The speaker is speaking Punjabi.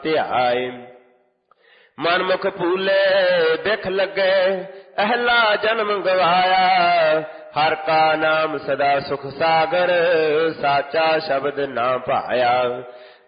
ਧਿਆਏ। ਮਨ ਮੁਖ ਫੂਲੇ ਬਿਖ ਲੱਗੇ ਅਹਲਾ ਜਨਮ ਗਵਾਇਆ। ਹਰ ਕਾ ਨਾਮ ਸਦਾ ਸੁਖ ਸਾਗਰ ਸਾਚਾ ਸ਼ਬਦ ਨਾ ਭਾਇਆ।